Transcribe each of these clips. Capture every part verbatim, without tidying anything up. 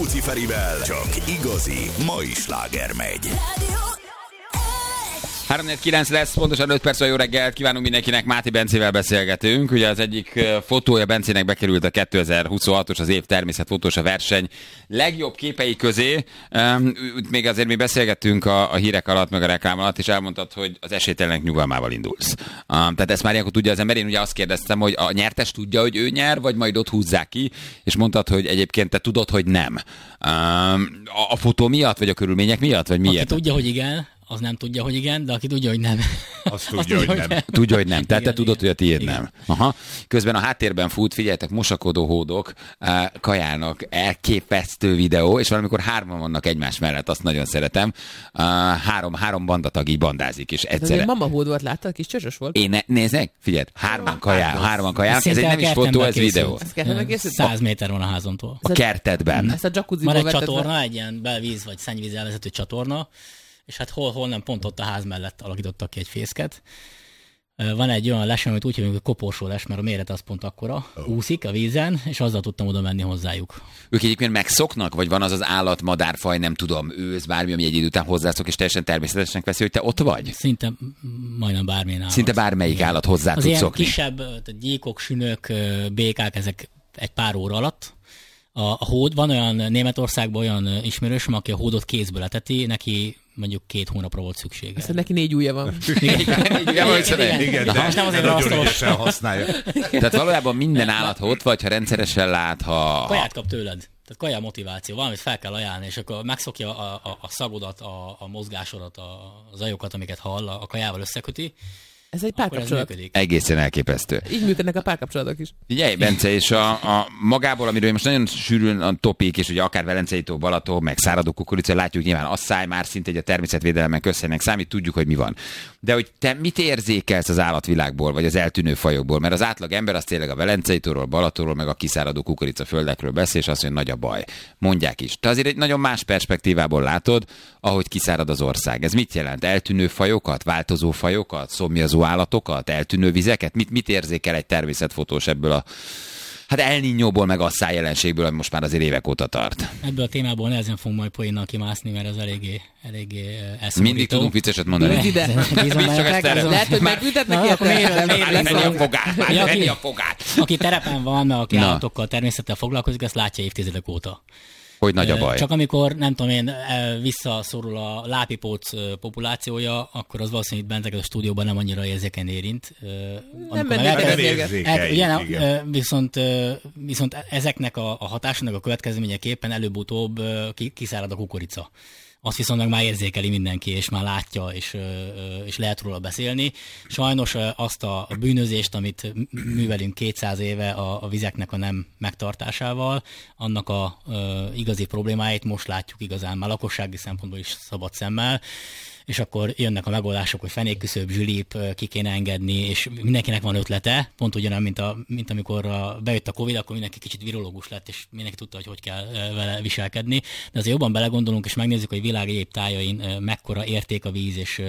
Luciferivel csak igazi mai sláger megy. három négy kilenc lesz, pontosan öt perc, jó reggelt kívánunk mindenkinek, Máté Bencével beszélgetünk. Ugye az egyik fotója Bencének bekerült a kétezer-huszonhatos az év természetfotósa verseny legjobb képei közé. Um, még azért mi beszélgettünk a, a hírek alatt, meg a reklám alatt, és elmondtad, hogy az esélytelenek nyugalmával indulsz. Um, tehát ezt már ilyenkor tudja az ember. Én ugye azt kérdeztem, hogy a nyertes tudja, hogy ő nyer, vagy majd ott húzzák ki, és mondtad, hogy egyébként te tudod, hogy nem. Um, a, a fotó miatt, vagy a körülmények miatt, vagy miért? Aki tudja, hogy igen, az nem tudja, hogy igen, de aki tudja, hogy nem. Azt tudja, hogy nem. Tudja, hogy nem. Tehát te Igen, tudod, igen. hogy a tiéd Igen. nem. Aha. Közben a háttérben fut, figyeljetek, mosakodó hódok eh, kajálnak, elképesztő videó, és valamikor hárman vannak egymás mellett, azt nagyon szeretem. Uh, három, három bandatag így bandázik, és Ez egy egyszerre... mama hód volt, láttad? Kis csöcsös volt. Én ne, nézzek, figyelj, hárman kajál, hárman kajálnak, ez egy Szinte nem a is fotó, kertemben ez készült. videó. Ez kertemben készült? Száz méter van a házamtól. A kertedben. Ezt a jacuzziból Van egy vetted csatorna, be? egy ilyen belvíz vagy szennyvíz elvezető csatorna, és hát hol, hol nem, pont ott a ház mellett alakítottak ki egy fészket. Van egy olyan les, amit úgy hívjuk, hogy koporsó les, mert a méret az pont akkora, úszik a vízen, és azzal tudtam oda menni hozzájuk. Ők egyébként megszoknak, vagy van az az állat, madárfaj, nem tudom, ősz, bármi, ami egy idő után hozzászok, és teljesen természetesnek veszi, hogy te ott vagy? Szinte majdnem bármilyen állat. Szinte bármelyik Igen. állat hozzá Az tud ilyen szokni. kisebb, tehát gyíkok, sünök, békák, ezek egy pár óra alatt. A, a hód, van olyan Németországban olyan ismerősöm, aki a hódot kézből leteti, neki mondjuk két hónapra volt szüksége. Ezt neki négy ujja van. Igen, igen. Igen, Aha. de Most nem azért nagyon asztalos. ügyesen használja. Tehát valójában minden állat ott vagy, ha rendszeresen lát, ha... ha... Kaját kap tőled. Tehát kaja motiváció, valamit fel kell ajánlani, és akkor megszokja a, a, a szagodat, a, a mozgásodat, a, a zajokat, amiket hall, a kajával összeköti, Ez egy akkor ez párkapcsolat. működik. Egészen elképesztő. Így működnek a párkapcsolatok is. Figyelj, Bence, és a, a magából, amiről most nagyon sűrűn a topik, és ugye akár Velencei tó, Balaton, meg száradó kukorica, látjuk nyilván asszály már szinte egy a természetvédelemben közhelynek számít, tudjuk, hogy mi van. De hogy te mit érzékelsz az állatvilágból, vagy az eltűnő fajokból? Mert az átlag ember az tényleg a Velencei tóról, Balatonról, meg a kiszáradó kukorica földekről beszél, és azt mondja, nagy a baj. Mondják is. Te azért egy nagyon más perspektívából látod, ahogy kiszárad az ország. Ez mit jelent? Eltűnő fajokat, változó fajokat, szomjazó állatokat, eltűnő vizeket? Mit, mit érzékel egy természetfotós ebből a hát El Niñóból, meg asszály jelenségből, ami most már azért évek óta tart? Ebből a témából nehezen fogunk majd poénnal kimászni, mert ez eléggé, eléggé elszomorító. Mindig tudunk vicceset mondani. Rövid ide. Bízom Biztos, bennetek, ezt erre- bízom- Lehet, hogy Már- megbüntetnek Na, akkor érte? miért- miért- Már miért- venni a fogát, már Ja, venni aki- a fogát. Aki terepen van, meg aki Na. állatokkal, természettel foglalkozik, ezt látja évtizedek óta. Hogy nagy a baj. Csak amikor, nem tudom én, e, visszaszorul a lápipóc e, populációja, akkor az valószínűleg itt benteket a stúdióban nem annyira érzékeny érint. E, amikor mennék meg bele elkezd- mérget. el, Érzékeny, ugye, nem, igen. e, viszont, e, viszont ezeknek a, a hatásnak a következményeképpen előbb-utóbb e, ki- kiszárad a kukorica. Azt viszont meg már érzékeli mindenki, és már látja, és, ö, ö, és lehet róla beszélni. Sajnos ö, azt a bűnözést, amit művelünk kétszáz éve a, a vizeknek a nem megtartásával, annak a ö, igazi problémáit most látjuk igazán már lakossági szempontból is szabad szemmel, és akkor jönnek a megoldások, hogy fenékküszöb, zsülip, ki kéne engedni, és mindenkinek van ötlete, pont ugyanolyan, mint, a, mint amikor a, bejött a Covid, akkor mindenki kicsit virológus lett, és mindenki tudta, hogy hogy kell vele viselkedni. De azért jobban belegondolunk, és megnézzük, hogy világ egyéb tájain mekkora érték a víz, és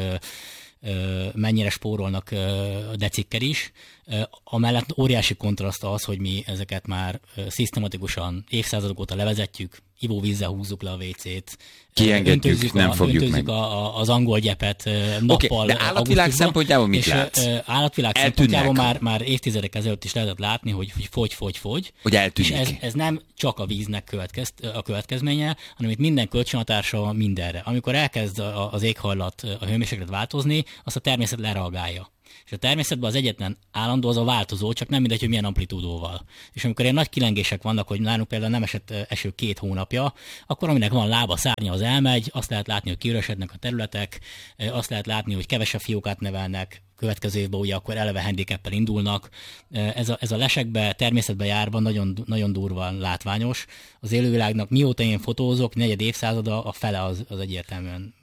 mennyire spórolnak a decikkel is. Amellett óriási kontraszt az, hogy mi ezeket már szisztematikusan évszázadok óta levezetjük, ivóvízzel húzzuk le a vécét, Kiengedjük, öntözzük nem a, fogjuk öntözzük meg. A, a, az angol gyepet nappal. Oké, de állatvilág augusztusban, szempontjából mit és, látsz? ö, Állatvilág Eltűnnek. szempontjából már, már évtizedek ezelőtt is lehetett látni, hogy, hogy fogy, fogy, fogy. Hogy eltűnik. És ez, ez nem csak a víznek következ, a következménye, hanem itt minden kölcsönhatása van mindenre. Amikor elkezd a- az éghajlat, a hőmérséklet változni, azt a természet lereagálja. És a természetben az egyetlen állandó az a változó, csak nem mindegy, hogy milyen amplitúdóval. És amikor ilyen nagy kilengések vannak, hogy nálunk például nem esett eső két hónapja, akkor aminek van lába, szárnya, az elmegy, azt lehet látni, hogy kiüresednek a területek, azt lehet látni, hogy kevesebb fiókát nevelnek, következő évben ugye akkor eleve handicappel indulnak. Ez a, ez a lesekbe, természetbe járva nagyon, nagyon durván látványos. Az élővilágnak mióta én fotózok, negyed évszázada, a fele az, az egyértelműen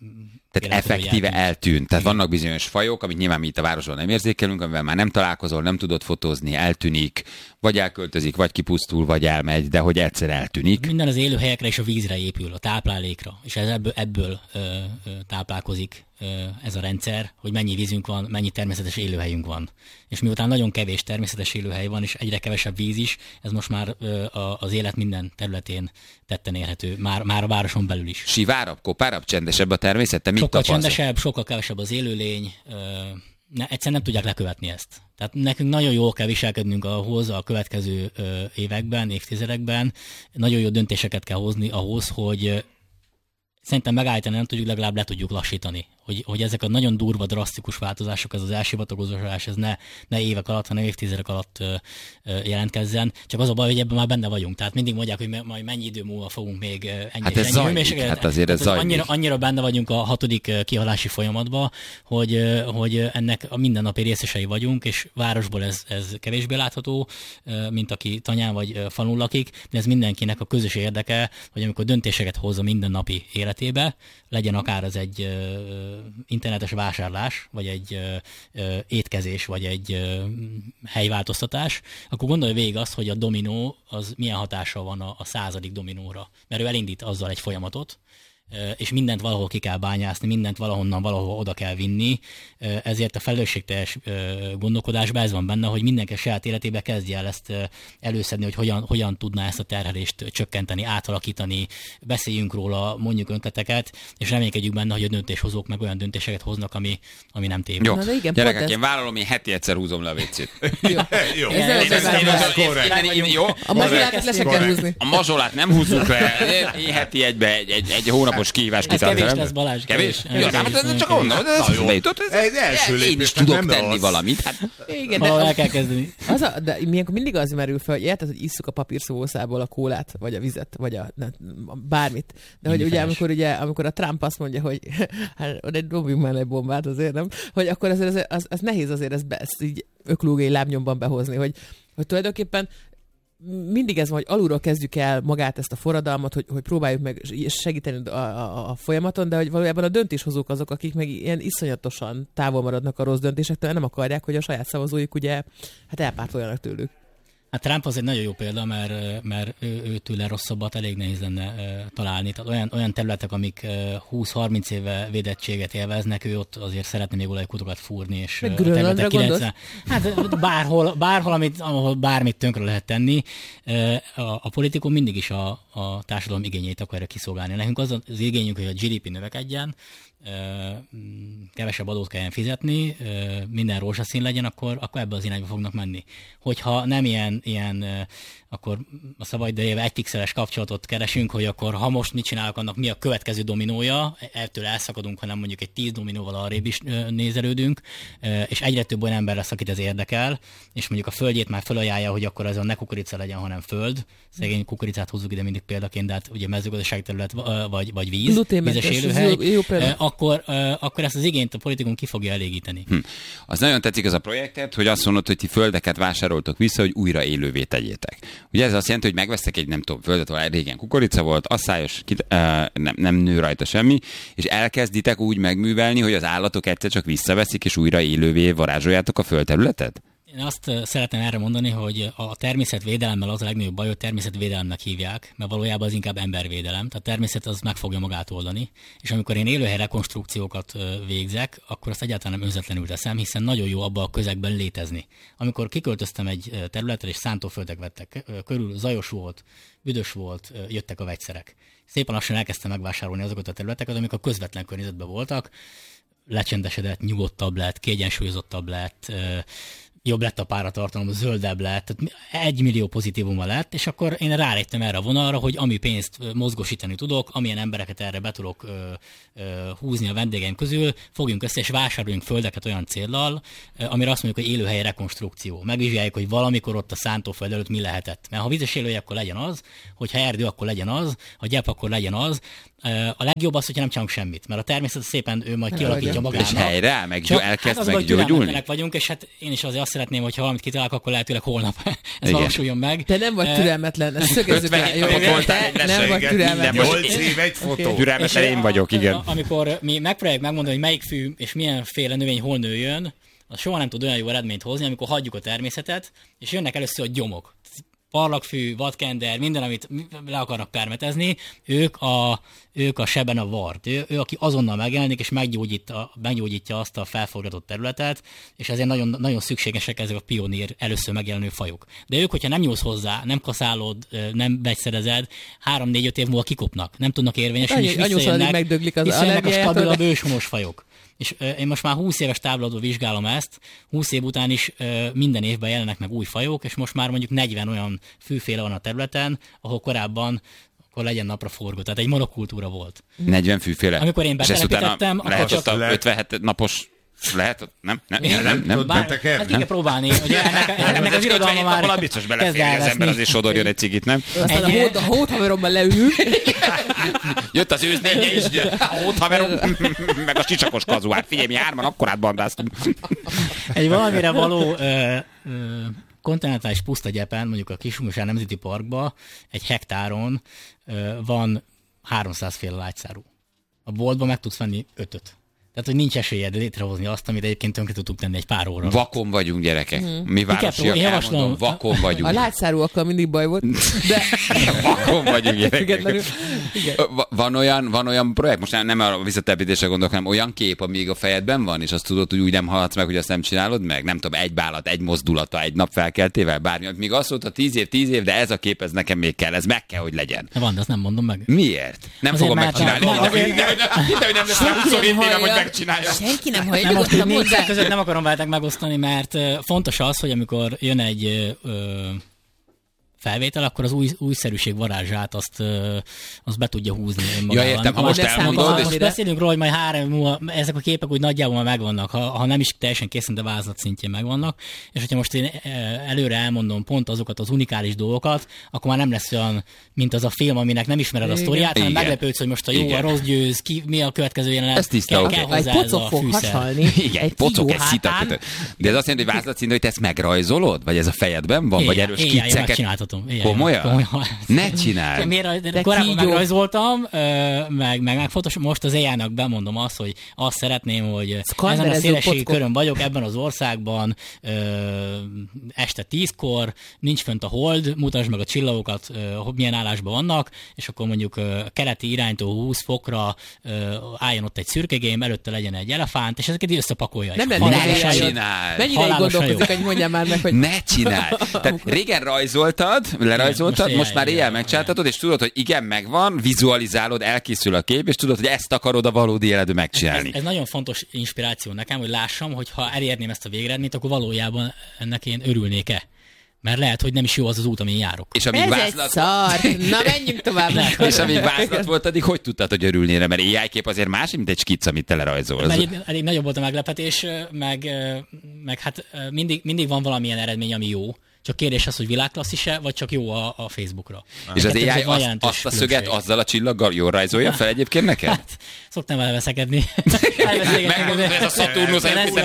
Tehát effektíve eltűnt. Tehát igen. Vannak bizonyos fajok, amit nyilván mi itt a városban nem érzékelünk, amivel már nem találkozol, nem tudod fotózni, eltűnik, vagy elköltözik, vagy kipusztul, vagy elmegy, de hogy egyszer eltűnik. Minden az élőhelyekre és a vízre épül, a táplálékra, és ez ebből, ebből ö, ö, táplálkozik ö, ez a rendszer, hogy mennyi vízünk van, mennyi természetes élőhelyünk van. És miután nagyon kevés természetes élőhely van, és egyre kevesebb víz is, ez most már ö, a, az élet minden területén tetten érhető, már, már a városon belül is. Sivárabb, kopárabb, csendesebb a természet? Te mit sokkal tapasztal? Csendesebb, sokkal kevesebb az élőlény, ö, ne, egyszerűen nem tudják lekövetni ezt. Tehát nekünk nagyon jól kell viselkednünk ahhoz a következő ö, években, évtizedekben, nagyon jó döntéseket kell hozni ahhoz, hogy szerintem megállítani nem tudjuk, legalább le tudjuk lassítani. Hogy, hogy ezek a nagyon durva, drasztikus változások, ez az elsivatagozás, ez ne, ne évek alatt, hanem évtizedek alatt ö, ö, jelentkezzen. Csak az a baj, hogy ebben már benne vagyunk. Tehát mindig mondják, hogy me, majd mennyi idő múlva fogunk még ennyi hát ez ennyi zajlik, hőmérséklet. hát azért ez zajlik. Annyira, annyira benne vagyunk a hatodik kihalási folyamatban, hogy, hogy ennek a mindennapi részesei vagyunk, és városból ez, ez kevésbé látható, mint aki tanyán vagy falun lakik, de ez mindenkinek a közös érdeke, hogy amikor döntéseket hoz a mindennapi életébe, legyen akár az egy internetes vásárlás, vagy egy ö, ö, étkezés, vagy egy ö, helyváltoztatás, akkor gondolj végig azt, hogy a dominó az milyen hatással van a, a századik dominóra. Mert ő elindít azzal egy folyamatot, és mindent valahol ki kell bányászni, mindent valahonnan valahol oda kell vinni, ezért a felelősségteljes gondolkodásban ez van benne, hogy mindenki saját életébe kezdje el ezt előszedni, hogy hogyan, hogyan tudná ezt a terhelést csökkenteni, átalakítani, beszéljünk róla, mondjuk önkleteket, és reménykedjük benne, hogy a döntéshozók meg olyan döntéseket hoznak, ami, ami nem téved. Jó, Na, igen, gyerekek, ezt... én vállalom, én heti egyszer húzom le a vécét. Jó. Jó. Ez ez Jó. A mazsolát le se kell húzni. A mazsolát nem húzzuk le. Én heti egybe egy, egy, egy hónapos kihívás ez kevés lesz, Balázs. Kevés? kevés. Jó, hát ez csak onnan, ez bejutott. Ez első lépés. Én is tudok tenni valamit. Hát, Igen, Valahol de, el kell kezdeni. az a, de ilyenkor mindig az merül fel, hogy érted, hogy isszuk a papírszószából a kólát, vagy a vizet, vagy a, ne, bármit. De hogy ugye amikor, ugye, amikor a Trump azt mondja, hogy hát oda dobjunk már egy bombát, azért nem, hogy akkor azért az, az, az nehéz azért ezt, be, ezt így öklógéi lábnyomban behozni, hogy, hogy tulajdonképpen mindig ez van, hogy alulról kezdjük el magát ezt a forradalmat, hogy, hogy próbáljuk meg segíteni a, a, a folyamaton, de hogy valójában a döntéshozók azok, akik meg ilyen iszonyatosan távol maradnak a rossz döntésektől, nem akarják, hogy a saját szavazóik ugye hát elpártoljanak tőlük. Hát Trump az egy nagyon jó példa, mert, mert ő, ő tőle rosszabbat elég nehéz lenne uh, találni. Tehát olyan, olyan területek, amik uh, húsz-harminc éve védettséget élveznek, ő ott azért szeretne még olajkutokat fúrni. És meg Grönlandra kilencven Hát bárhol, bárhol amit, ahol bármit tönkre lehet tenni. Uh, a, a politikum mindig is a, a társadalom igényeit akarja kiszolgálni. Nekünk az az igényünk, hogy a gé dé pé növekedjen, kevesebb adót kelljen fizetni, minden rózsaszín legyen, akkor, akkor ebbe az irányba fognak menni. Hogyha nem ilyen, ilyen akkor a szabadidejével egy pixeles kapcsolatot keresünk, hogy akkor ha most mit csinálok, annak mi a következő dominója, ettől elszakadunk, hanem mondjuk egy tíz dominóval arrébb is nézelődünk, és egyre több olyan ember lesz, akit ez érdekel, és mondjuk a földjét már felajánlja, hogy akkor ez a ne kukorica legyen, hanem föld. Szegény kukoricát hozzuk ide mindig példaként, de hát ugye mezőgazdasági terület vagy, vagy víz, vízes élőhely, jó, jó akkor, akkor ezt az igényt a politikum ki fogja elégíteni. Hm. Az nagyon tetszik az a projektet, hogy azt mondod, hogy ti földeket vásároltok vissza, hogy újra élővé tegyétek. Ugye ez azt jelenti, hogy megvesztek egy nem tudom, földet, ahol régen kukorica volt, asszályos, nem, nem nő rajta semmi, és elkezditek úgy megművelni, hogy az állatok egyszer csak visszaveszik, és újra élővé varázsoljátok a földterületet? Én azt szeretném erre mondani, hogy a természetvédelemmel az a legnagyobb baj, hogy természetvédelemnek hívják, mert valójában az inkább embervédelem. Tehát a természet az meg fogja magát oldani, és amikor én élőhely rekonstrukciókat végzek, akkor azt egyáltalán nem önzetlenül teszem, hiszen nagyon jó abban a közegben létezni. Amikor kiköltöztem egy területre, és szántóföldek vettek körül, zajos volt, büdös volt, jöttek a vegyszerek. Szépen lassan elkezdtem megvásárolni azokat a területeket, amik a közvetlen környezetben voltak, lecsendesedett, nyugodtabb lett, kiegyensúlyozottabb lett, jobb lett a páratartalom, zöldebb lett, tehát egy millió pozitívuma lett, és akkor én ráléptem erre a vonalra, hogy ami pénzt mozgósítani tudok, amilyen embereket erre be tudok ö, ö, húzni a vendégeim közül, fogjunk össze, és vásároljunk földeket olyan céllal, amire azt mondjuk, hogy élőhely rekonstrukció. Megvizsgáljuk, hogy valamikor ott a szántóföld előtt mi lehetett. Mert ha vízes élőhely, akkor legyen az, hogyha erdő, akkor legyen az, ha gyep, akkor legyen az. A legjobb az, hogyha nem csinálunk semmit, mert a természet szépen ő majd kialakítja magának. És helyre, meg Csak, elkezd hát meggyógyulni. vagyunk, és hát én is azért azt azt szeretném, hogy ha valamit kitalálok, akkor lehetőleg holnap ez valósuljon meg. Te nem vagy türelmetlen, ezt szögezzük le. Jó, te nem vagy türelmetlen. nyolc év egy fotó. Türelmetlen én vagyok, igen. Amikor mi megpróbáljuk megmondani, hogy melyik fű és milyenféle növény hol nőjön, az soha nem tud olyan jó eredményt hozni, amikor hagyjuk a természetet, és jönnek először a gyomok. Parlagfű, vadkender, minden, amit le akarnak permetezni, ők a, ők a seben a vart. Ő, ő, aki azonnal megjelenik, és meggyógyítja, meggyógyítja azt a felforgatott területet, és ezért nagyon, nagyon szükségesek ezek a pionír először megjelenő fajok. De ők, hogyha nem nyúlsz hozzá, nem kaszálod, nem vegyszerezed, három-négy-öt év múlva kikopnak, nem tudnak érvényesülni, és visszajönnek, megdöglik az visszajönnek a stabilabb őshonos fajok. És én most már húsz éves távlatban vizsgálom ezt, húsz év után is minden évben jelennek meg új fajok, és most már mondjuk negyven olyan fűféle van a területen, ahol korábban akkor legyen napra forgó. Tehát egy monokultúra volt. negyven fűféle. Amikor én betelepítettem, akkor lehet csak... a ötvenhet napos lehet? Nem? Nem? Nem? Nem? nem, Bár, nem. Hát ki kell próbálni. Ugye ennek, ennek az irodalma már valami biztos beleférni, az ember azért sodorjon egy cigit, nem? Aztán a hót, a hóthaveromban leülünk. Jött az őznénye is, a hóthaverom, meg a sisakos kazuár. Figyelj, mi hárman akkorát bandáztunk. Egy valamire való ö, ö, kontinentális pusztagyepen, mondjuk a Kis-Ungosár Nemzeti Parkban egy hektáron ö, van háromszáz féle lágyszárú. A boltban meg tudsz venni ötöt. Tehát, hogy nincs esélyed létrehozni azt, amit egyébként tönkre tudtuk tenni egy pár óra. Vakon vagyunk, gyerekek. Hmm. Mi városiak, elmondom, vakon vagyunk. A lágyszárúakkal mindig baj volt, de... vakon vagyunk, gyerekek. Van olyan, van olyan projekt, most nem a visszatelepítésre gondolok, hanem olyan kép, ami még a fejedben van, és azt tudod, hogy úgy nem hallhatsz meg, hogy azt nem csinálod meg? Nem tudom, egy bálat, egy mozdulata, egy nap felkeltével, bármi. Még azt mondta, tíz év, tíz év, de ez a kép, ez nekem még kell, ez meg kell, hogy legyen. Van, de azt nem mondom meg. Miért? Nem azért fogom megcsinálni. Nem lesz rá huszonhét évem, hogy megcsinálja. Senki nem hallja. Nem, most így négyzet között nem akarom veletek megosztani, mert fontos az, hogy amikor jön egy ö, felvétel, akkor az új, újszerűség varázsát azt, azt be tudja húzni önmagával. Ja, értem, ha most elmondod. Most beszélünk róla, hogy majd három múlva ezek a képek úgy nagyjából már megvannak, ha, ha nem is teljesen készen, de vázlat szintjén megvannak, és hogyha most én előre elmondom pont azokat az unikális dolgokat, akkor már nem lesz olyan, mint az a film, aminek nem ismered a sztoriát, hanem meglepődsz, hogy most a jó, igen. A rossz győz, ki, mi a következő jelenet. Ez tiszta, kell, okay. Kell egy pocok fog hashalni. Igen, egy pocok, egy szitakötő. De ez azt jelenti, hogy vázlatszínű, hogy te ezt megrajzolod? Vagy ez a fejedben van? Vagy erős skicceket? Komolyan? Komolyan? Ne csináld! Miért, korábban megrajzoltam, meg, meg, meg fontos, most az á í-nak bemondom azt, hogy azt szeretném, hogy ezen a szélességi körön vagyok, ebben az országban ö, este tízkor, nincs fönt a hold, mutasd meg a csillagokat, ö, milyen állásban vannak, és akkor mondjuk ö, keleti iránytól húsz fokra ö, álljon ott egy szürkegém, előtte legyen egy elefánt, és ezeket így összepakolja. Nem lenne, ne csináld! Mennyire így gondolkozik, hogy mondjam már meg, hogy... Ne csináld! Tehát régen rajzoltad, lerajzoltad, most, most már éjjel megcsináltatod, és tudod, hogy igen, megvan, vizualizálod, elkészül a kép, és tudod, hogy ezt akarod a valódi életben megcsinálni. Ez, ez nagyon fontos inspiráció nekem, hogy lássam, hogy ha elérném ezt a végeredményt, akkor valójában ennek én örülnék-e. Mert lehet, hogy nem is jó az az út, amin járok. És amíg ez vázlat... egy szar! Na, menjünk tovább! És amíg vázlat volt, addig hogy tudtad, hogy örülnél? Mert á í kép azért más, mint egy skic, amit te lerajzolsz. Elég, elég nagyobb volt a meglepetés, meg, meg hát mindig, mindig van valamilyen eredmény, ami jó. Csak kérdés az, hogy világklasszis-e, vagy csak jó a, a Facebookra. És az á í azt, azt a szöget azzal a csillaggal jól rajzolja fel egyébként neked? Hát, szoktam elveszekedni. Megmondod, ez a Szaturnusz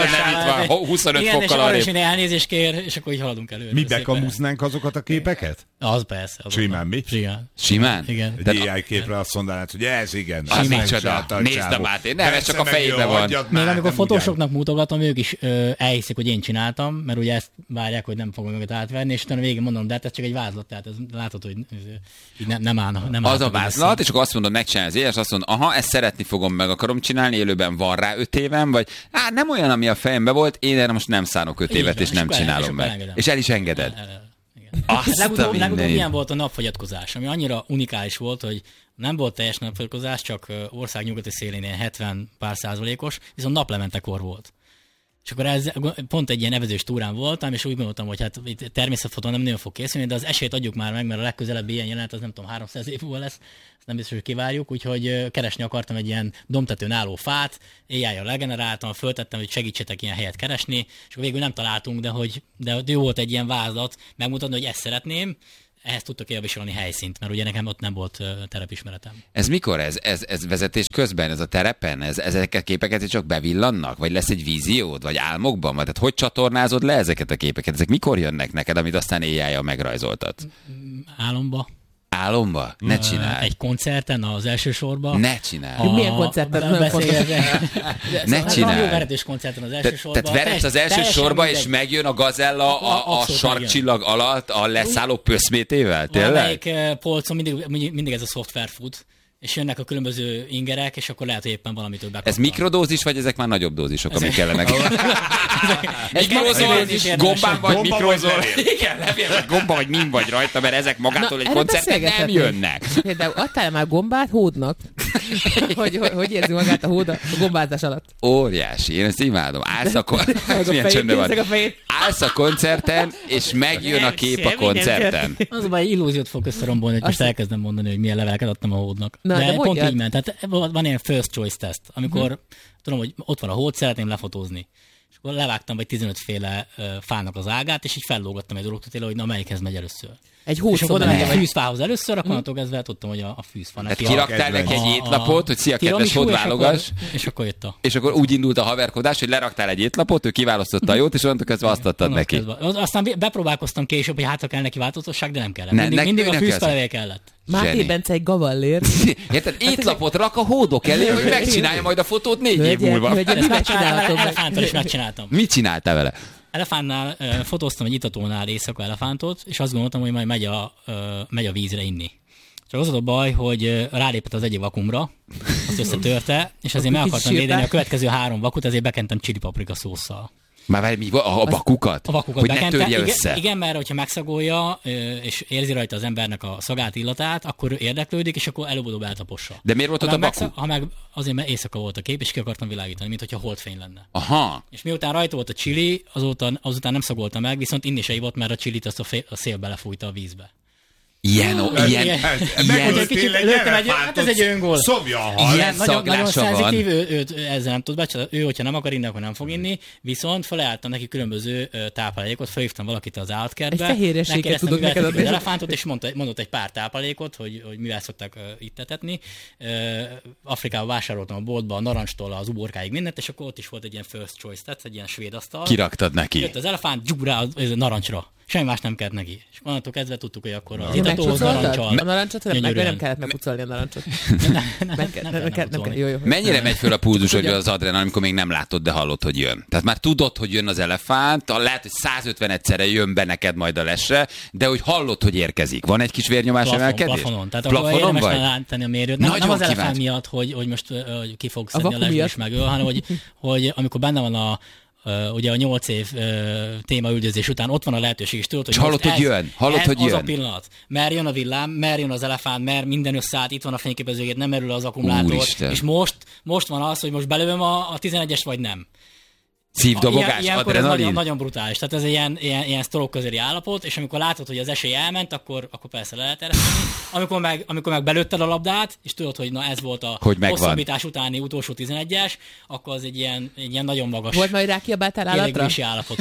egy huszonöt fokkal arra. És elnézést kér, és akkor így haladunk előre. Mi bekamuznánk azokat a képeket? Az persze. Simán mi? Simán. Simán? Igen. Egy á í képre azt mondanád, hogy ez igen. Az micsoda. Nézd a Máté. Nem, ez csak a fejében van. Még amikor fotósoknak mutogatom, ők is elhiszik, hogy én csináltam, mert ugye ezt várják, hogy nem fogom őket átvenni, és utána végén mondom, de hát ez csak egy vázlat, tehát ez, látod, hogy nem, nem állna. Nem az a vázlat, és akkor azt mondod, megcsinálni az éles, azt mondod, aha, ezt szeretni fogom, meg akarom csinálni, élőben van rá öt évem, vagy hát nem olyan, ami a fejemben volt, én erre most nem szánok öt évet, és nem csinálom meg. És el is engeded. Legutóbb ilyen volt a napfogyatkozás, ami annyira unikális volt, hogy nem volt teljes napfogyatkozás, csak ország nyugati szélén ilyen hetven pár százalékos, viszont naplementekor volt. És akkor ez, pont egy ilyen evezős túrán voltam, és úgy gondoltam, hogy hát természetfotón nem nagyon fog készülni, de az esélyt adjuk már meg, mert a legközelebbi ilyen jelenet az nem tudom, háromszáz év múlva lesz, ezt nem biztos, hogy kivárjuk, úgyhogy keresni akartam egy ilyen domtetőn álló fát, á í-jal legeneráltam, föltettem, hogy segítsetek ilyen helyet keresni, és akkor végül nem találtunk, de hogy de jó volt egy ilyen vázlat, megmutatni, hogy ezt szeretném, ehhez tudtak javasolni helyszínt, mert ugye nekem ott nem volt uh, terepismeretem. Ez mikor? Ez, ez, ez vezetés közben, ez a terepen? Ez, ezek a képeket csak bevillannak? Vagy lesz egy víziód? Vagy álmokban? Vagy tehát hogy csatornázod le ezeket a képeket? Ezek mikor jönnek neked, amit aztán éjjel megrajzoltat? Álomba. Álomba? Ne csinálj. Egy koncerten, az első sorban. Ne csinálj. A... Milyen koncerten? Ne csinálj. A veretés koncerten az első Te, sorban. tehát veretsz az első sorba, és megjön a gazella a, a sarkcsillag alatt a leszálló pöszmétével? Tényleg? Valamelyik polcon mindig, mindig ez a szoftver fut, és jönnek a különböző ingerek, és akkor lehet, hogy éppen valamitől bekapnak. Ez mikrodózis, vagy ezek már nagyobb dózisok, amik kellenek? Egy mikrozol, gombán vagy Gomba mikrozol. vagy Igen, levél vagy gomba, vagy min vagy rajta, mert ezek magától egy erről koncerten nem beszélgethetünk. jönnek. Például adtál már gombát hódnak? hogy, hogy, hogy érzi magát a hód a gombázás alatt? Óriási, én ezt imádom. Állsz a, kon... Milyen csöndben van. Állsz a koncerten, és megjön a kép a koncerten. Az a baj, illúziót fog összerombolni, hogy most elkezdem mondani, hogy milyen leveleket adtam a hódnak. Na, de, de pont mondjad. így ment. Tehát van ilyen first choice test, amikor hmm. tudom, hogy ott van a hód, szeretném lefotózni. És akkor levágtam vagy tizenöt féle uh, fának az ágát, és így fellógattam egy dolgot, hogy na melyikhez megy először. Egy És akkor oda hódszoba. mentem a fűzfához először, akkor onnantól kezdve tudtam, hogy a, a fűzfa Tehát neki. kiraktál neki egy étlapot, hogy szia, kedves tiramisú, és hódválogass. akkor- És akkor jött a... És akkor úgy indult a haverkodás, hogy leraktál egy étlapot, ő kiválasztotta a jót, és onnantól kezdve azt adtad neki. Kezdve. Aztán bepróbálkoztam később, hogy hát ha kell neki változatosság, de nem kellett. Ne- Mindig, ne- mindig a őnek fűzfelevél kellett. Máté Zseni. Bence egy gavallér. Érted? Étlapot rak a hódok elé, hogy megcsinálja majd a fotót négy év Hölgyek, múlva. hölgyek, Ezt mivel megcsináltam, csináltad meg? elefánttal is megcsináltam. Mit csináltál vele? Elefántnál uh, fotóztam egy itatónál éjszaka elefántot, és azt gondoltam, hogy majd megy a, uh, megy a vízre inni. Csak az volt a baj, hogy uh, rálépett az egyik vakumra, azt összetörte, és azért meg Kicsit akartam védeni a sírtál? következő három vakut, ezért bekentem chili paprika szósszal. Már várj, mi, a, a bakukat? A vakukat hogy ne bekente. törje Igen, össze. igen, mert hogyha megszagolja, ö, és érzi rajta az embernek a szagát, illatát, akkor ő érdeklődik, és akkor előbb-utóbb eltapossa. De miért volt Ha ott a meg baku? megszag- Ha meg azért, mert éjszaka volt a kép, és ki akartam világítani, mint hogyha holdfény lenne. Aha. És miután rajta volt a chili, azóta, azután nem szagolta meg, viszont inni se ivott, mert a chilit azt a, fél, a szél belefújta a vízbe. Ilyen, o, ilyen, ilyen- ilyen, Megöltél egy lőttem egy- elefántot, hát ez egy öngól. szobja a hal. Ilyen Nagyon, nagyon szaglása van. szenzitív, ő, őt ezzel nem tud becsülni. Ő, hogyha nem akar inni, akkor nem fog inni, viszont felajánlottam neki különböző ö, táplálékot, felhívtam valakit az állatkertbe. Egy fehérjeséget megkérdeztem, tudok mivel neked tetik az adni. elefántot, és mondta, mondott egy pár táplálékot, hogy, hogy mivel szokták ö, itt etetni. Ö, Afrikában vásároltam a boltba a narancstól az uborkáig mindent, és akkor ott is volt egy ilyen first choice, tehát egy ilyen svéd asztal. Kiraktad neki. Jött az elefánt, dzsug rá a narancsra. Semmi más nem kellett neki. És onnantól kezdve tudtuk, hogy akkor az Én itatóhoz megpucoltad? narancsal. A narancsot? Nem, meg Gyönyörűen. nem kellett megpucolni a narancsot. Nem, nem, Nem nem, kell, nem, nem nem, kell, nem kell. Jó, jó. Mennyire megy föl a pulzus, hogy Ugye? az adrenalin, amikor még nem látod, de hallod, hogy jön? Tehát már tudod, hogy jön az elefánt, lehet, hogy százötven egyszerre jön be neked majd a lesre, de hogy hallod, hogy érkezik. Van egy kis vérnyomás Plafon, emelkedés? plafonon. Tehát akkor Plafonon érdemes vagy? látni a mérőt. Nem, Nagyon nem az elefánt kíváncsi. miatt, hogy, hogy most uh, hogy ki fog A szedni a, vaku lesből miatt? és megöl, hanem hogy, hogy amikor benne van a Uh, ugye a nyolc év uh, témaüldözés után ott van a lehetőség, és tudod, hogy És hallod, most hogy ez, jön, hallod, ez hogy az jön. a pillanat. Mer jön a villám, mer jön az elefánt, mer minden összeállt, itt van a fényképezőgép, nem merül az akkumulátor, Úristen. és most, most van az, hogy most belövöm a, a tizenegyest, vagy nem. Szívdobogás, Ilyen- ilyenkor ez adrenalin? nagyon, nagyon brutális. Tehát ez egy ilyen, ilyen, ilyen sztorok közeli állapot, és amikor látod, hogy az esély elment, akkor, akkor persze le lehet ereszteni. Amikor meg, amikor meg belőtted a labdát, és tudod, hogy na ez volt a Hogy megvan. hosszabbítás utáni utolsó tizenegyes, akkor az egy ilyen, egy ilyen nagyon magas Volt majd rákiabáltál állatra? kielégülési állapot.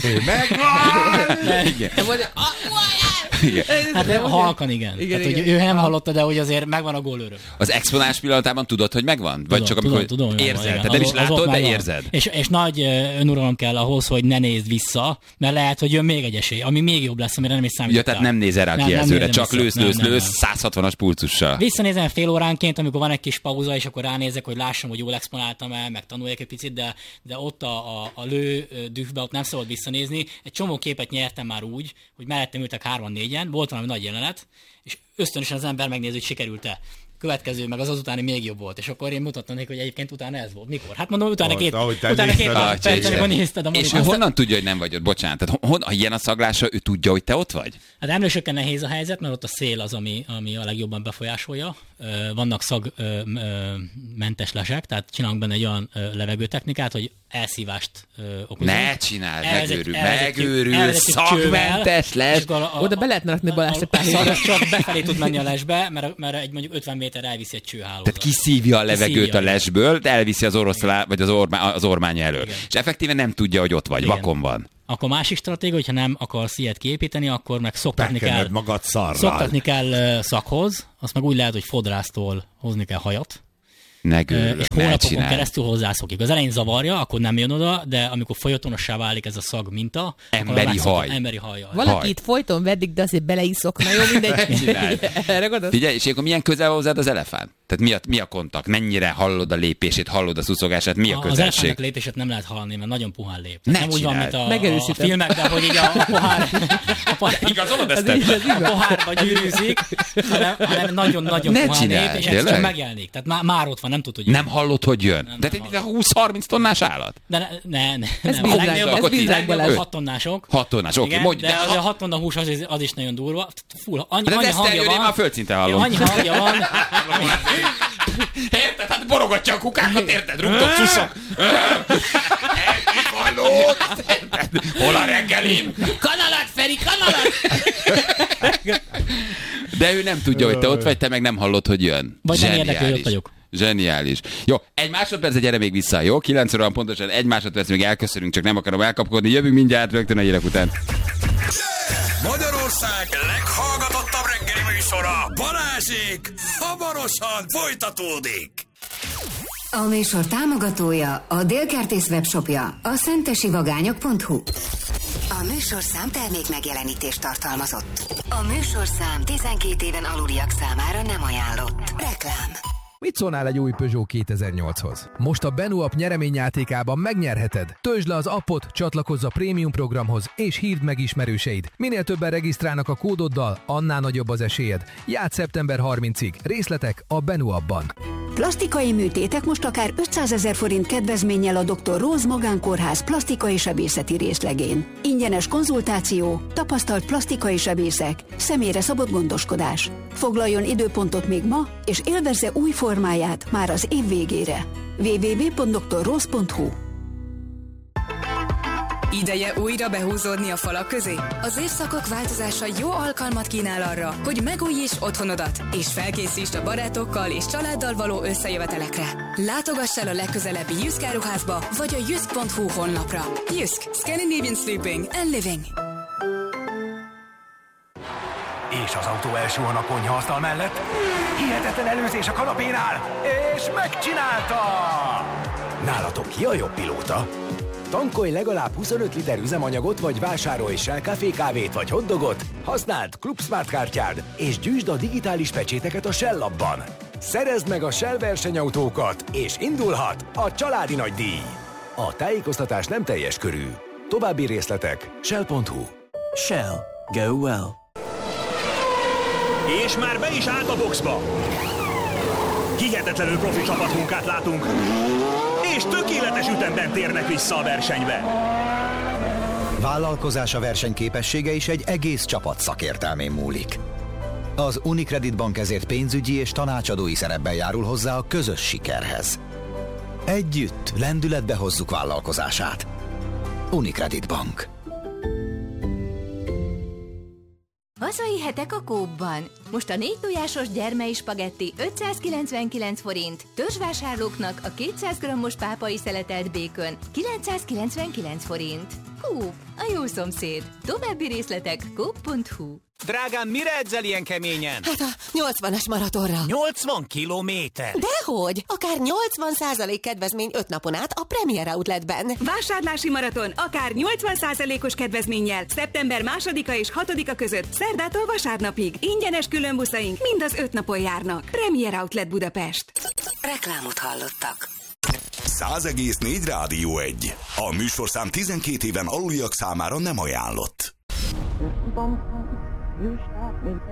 Megvan! Igen. De volt, ah, Igen. Hát de halkan igen. Igen, Tehát, igen. hogy ő nem hallotta, de hogy azért megvan a gólőröm. Az exponálás pillanatában tudod, hogy megvan? Vagy csak amikor tudom, hogy megvan, érzed? igen. Tehát nem is Az- az ott látod, de megvan. érzed? És, és nagy ö, önuralom kell ahhoz, hogy ne nézd vissza, mert lehet, hogy jön még egy esély, ami még jobb lesz, amire nem is Ja, számítottál. tehát nem nézel rá a Nem, nem kijelzőre, nézem csak vissza. lősz, Nem, lősz, nem, lősz, nem. száz hatvanas pulcussal. Visszanézem fél óránként, amikor van egy kis pauza, és akkor ránézek, hogy lássam, hogy jól exponáltam el, meg tanuljak egy picit, de, de ott a, a, a lő ö, dühbe ott nem szabad visszanézni. Egy csomó képet nyertem már úgy, hogy mellettem ültek hárman-négyen, volt valami nagy jelenet, és ösztönösen az ember megnézi, hogy sikerült-e. Következő, meg az azutáni még jobb volt, és akkor én mutattam neki, hogy egyébként utána ez volt. Mikor? Hát mondom, utána Ott, két, ahogy te utána két nézted, pár ahogy te percen, nézted. amikor nézted a És ő monitort. honnan tudja, hogy nem vagy ott? Bocsánat, tehát hon, ha ilyen a szaglása, ő tudja, hogy te ott vagy? Hát emlősökkel nehéz a helyzet, mert ott a szél az, ami, ami a legjobban befolyásolja. Ö, Vannak szagmentes lesek, tehát csinálunk benne egy olyan ö, levegőtechnikát, hogy elszívást ö, okozunk. Ne csináld, Elvezet- megőrül, elvezetjük- megőrül, elvezetjük szakmentes csővel, lesz. és akkor a- a- Oda be lehetne rakni a- Balázs egy a- pár a hétre. szag csak befelé tud menni a lesbe, mert, mert egy mondjuk ötven méter elviszi egy csőhálózat. Tehát kiszívja a levegőt Kiszívja, a lesből, de elviszi az oroszlá, vagy az, ormá, az ormány elől. Igen. És effektíven nem tudja, hogy ott vagy, Igen. vakon van. Akkor másik stratégia, hogyha nem akarsz ilyet kiépíteni, akkor meg szoktatni kell, magad szarral. szoktatni kell szakhoz, azt meg úgy lehet, hogy fodrásztól hozni kell hajat. Ne Ö, gőlök, és ne hónapokon csinálj. keresztül hozzászokik. Az elején zavarja, akkor nem jön oda, de amikor folytonossá válik ez a szag minta, Emberi akkor megszokod- haj. Emberi hajjal. Valaki Haj. itt folyton veddik, de azért beleiszok. Na jó, mindegy. Csináld. Erre gondolsz? Figyelj, és akkor milyen közel van hozzád az elefánt? Tehát mi a, mi a kontakt? Mennyire hallod a lépését, hallod a szuszogását? Mi a Az közelség? elefántnak lépését nem lehet hallani, mert nagyon puhán lép. Ne Tehát nem úgy van, mint csináld. a, a, a Megerősítem. filmekben, hogy így a, a pohár, a pohár, Igazolod Ez így, ez a így van. pohárba gyűrűzik, hanem, hanem nagyon-nagyon Ne puhán csináld, lép, és ez tényleg? csak megjelenik. Tehát már, már ott van, nem tud, hogy Nem hallod, hogy jön? Nem, De nem te húsz-harminc tonnás állat? De ne, ne, ne, Ez nem. A vízrág- legnagyobb- ez a vízrág legnagyobb Balázs. hat tonnások. Hat tonnás, oké, Igen, mondj. de az a hat tonna hús az, az is nagyon durva. Fú, annyi, De annyi ezt hangja eljön, én van. már a földszinten hallom. Annyi hangja van. Érted? Hát borogatja a kukákat, érted? Rúgtok, szuszok. Elkifajlók. Hol a reggelim? Kanalat, Feri, kanalat! De ő nem tudja, hogy te ott vagy, te meg nem hallod, hogy jön. Vagy nem érdekel, hogy ott vagyok. Zseniális. Jó, egy másodperc, gyere még vissza, jó? kilenc óra van pontosan, egy másodperc, még elköszönünk, csak nem akarom elkapkodni. Jövünk mindjárt rögtön a hírek után. Magyarország leghallgatottabb reggeli műsora, Balázsék, hamarosan folytatódik. A műsor támogatója a Délkertész webshopja, a szentesivagányok pont hu. A műsorszám termék megjelenítést tartalmazott. A műsorszám tizenkét éven aluliak számára nem ajánlott. Reklám. Mit szólnál egy új Peugeot kétezer-nyolchoz? Most a Benu app nyereményjátékában megnyerheted. Töltsd le az appot, csatlakozz a prémium programhoz, és hívd meg ismerőseid. Minél többen regisztrálnak a kódoddal, annál nagyobb az esélyed. Játsz szeptember harmincadikáig. Részletek a Benu appban. Plastikai műtétek most akár ötszázezer forint kedvezménnyel a doktor Róz Magánkórház plastikai sebészeti részlegén. Ingyenes konzultáció, tapasztalt plastikai sebészek, személyre szabott gondoskodás. Foglaljon időpontot még ma, és élvezze új formáját már az év végére. double-u double-u double-u pont doktor róz pont hu. Ideje újra behúzódni a falak közé? Az évszakok változása jó alkalmat kínál arra, hogy megújítsd otthonodat, és felkészítsd a barátokkal és családdal való összejövetelekre. Látogass el a legközelebbi Jysk áruházba, vagy a jysk pont hu honlapra. Jysk. Scandinavian Sleeping and Living. És az autó elsúhan a konyhaasztal mellett. Hihetetlen előzés a kanapénál, és megcsinálta! Nálatok ki a jobb pilóta? Tankolj legalább huszonöt liter üzemanyagot, vagy vásárolj Shell Café kávét vagy hotdogot, használd Club Smart kártyád, és gyűjtsd a digitális pecséteket a Shell appban. Szerezd meg a Shell versenyautókat, és indulhat a családi nagydíj. A tájékoztatás nem teljes körű. További részletek shell pont hu. Shell. Go well. És már be is állt a boxba. Hihetetlenül profi csapatmunkát látunk, és tökéletes ütemben térnek vissza a versenybe. Vállalkozása versenyképessége is egy egész csapat szakértelmén múlik. Az Unicredit Bank ezért pénzügyi és tanácsadói szerepben járul hozzá a közös sikerhez. Együtt lendületbe hozzuk vállalkozását. Unicredit Bank. Hazai hetek a Coopban. Most a négy tojásos gyermei spagetti ötszázkilencvenkilenc forint, törzsvásárlóknak a kétszáz grammos pápai szeletelt békön kilencszázkilencvenkilenc forint. Coop, a jó szomszéd. További részletek coop pont hu. Drágám, mire edzel ilyen keményen? Hát a nyolcvanas maratonra. nyolcvan kilométer? Dehogy! Akár nyolcvan százalék kedvezmény öt napon át a Premier Outletben. Vásárlási maraton akár nyolcvan százalékos kedvezménnyel szeptember másodika és hatodika között szerdától vasárnapig. Ingyenes különbuszaink mind az öt napon járnak. Premier Outlet Budapest. Reklámot hallottak. száz egész négy Rádió egy. A műsorszám tizenkét éven aluliak számára nem ajánlott. You shot me